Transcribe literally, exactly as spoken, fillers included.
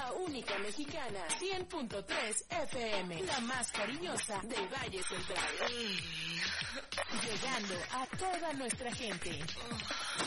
la única mexicana, cien punto tres F M, la más cariñosa del Valle Central. Llegando a toda nuestra gente.